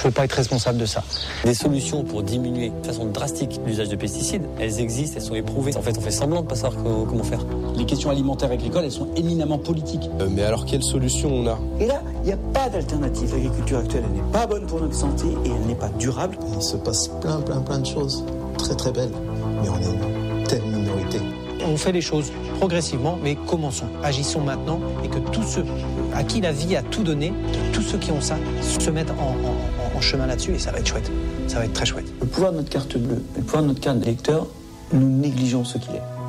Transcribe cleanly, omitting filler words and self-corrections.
Je ne veux pas être responsable de ça. Des solutions pour diminuer de façon drastique l'usage de pesticides, elles existent, elles sont éprouvées. En fait, on fait semblant de ne pas savoir comment faire. Les questions alimentaires agricoles, elles sont éminemment politiques. Mais alors, quelle solution on a ? Et là, il n'y a pas d'alternative. L'agriculture actuelle, elle n'est pas bonne pour notre santé et elle n'est pas durable. Il se passe plein de choses très très belles. Mais on est une telle minorité. On fait les choses progressivement, mais commençons. Agissons maintenant et que tous ceux à qui la vie a tout donné, tous ceux qui ont ça, se mettent en chemin là-dessus et ça va être chouette. Ça va être très chouette. Le pouvoir de notre carte bleue, le pouvoir de notre carte d'électeur, nous négligeons ce qu'il est.